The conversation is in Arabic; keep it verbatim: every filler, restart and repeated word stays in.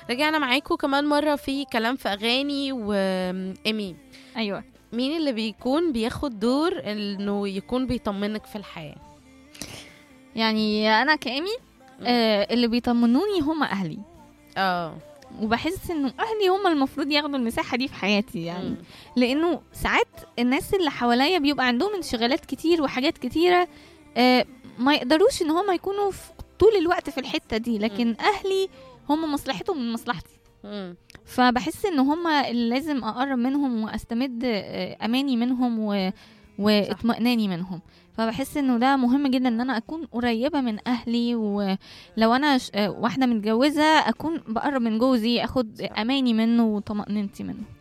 رجعنا معاكم كمان مرة في كلام في أغاني. وإيمي، ايوه. مين اللي بيكون بياخد دور إنه يكون بيطمنك في الحياة؟ يعني انا كامي آه اللي بيطمنوني هم اهلي. اه وبحس انه اهلي هم المفروض ياخدوا المساحه دي في حياتي، يعني مم. لانه ساعات الناس اللي حواليا بيبقى عندهم انشغالات كتير وحاجات كتيره، آه ما يقدروش ان هم يكونوا في طول الوقت في الحته دي، لكن اهلي هم مصلحتهم من مصلحتي. مم. فبحس ان هم اللي لازم اقرب منهم واستمد آه، اماني منهم و... واطمئناني منهم. فبحس انه ده مهم جدا ان انا اكون قريبة من اهلي، ولو انا ش- آه، واحدة متجوزة اكون بقرب من جوزي، اخد صح. اماني منه وطمأنينتي منه.